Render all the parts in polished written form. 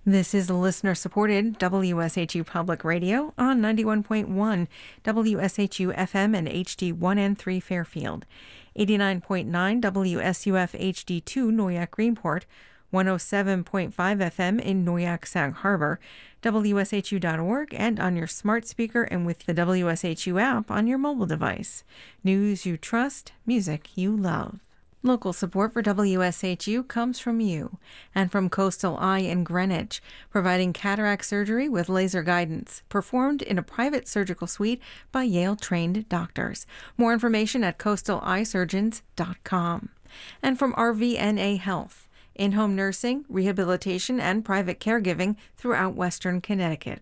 This is listener-supported WSHU Public Radio on 91.1 WSHU FM and HD1 and 3 Fairfield, 89.9 WSUF HD2 Noyak Greenport, 107.5 FM in Noyak Sag Harbor, WSHU.org, and on your smart speaker and with the WSHU app on your mobile device. News you trust, music you love. Local support for WSHU comes from you and from Coastal Eye in Greenwich, providing cataract surgery with laser guidance, performed in a private surgical suite by Yale-trained doctors. More information at coastaleyesurgeons.com. And from RVNA Health, in-home nursing, rehabilitation, and private caregiving throughout Western Connecticut.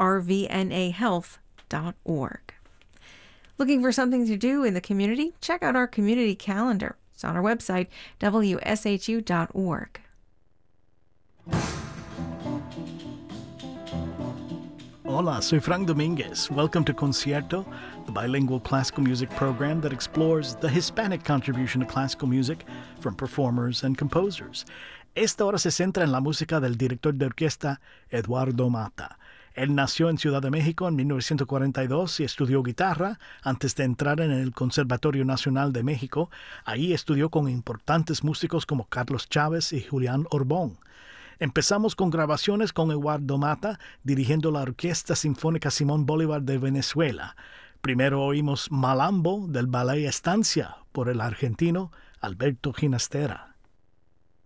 rvnahealth.org. Looking for something to do in the community? Check out our community calendar. It's on our website, wshu.org. Hola, soy Frank Dominguez. Welcome to Concierto, the bilingual classical music program that explores the Hispanic contribution to classical music from performers and composers. Esta hora se centra en la música del director de orquesta Eduardo Mata. Él nació en Ciudad de México en 1942 y estudió guitarra antes de entrar en el Conservatorio Nacional de México. Ahí estudió con importantes músicos como Carlos Chávez y Julián Orbón. Empezamos con grabaciones con Eduardo Mata dirigiendo la Orquesta Sinfónica Simón Bolívar de Venezuela. Primero oímos Malambo del Ballet Estancia por el argentino Alberto Ginastera.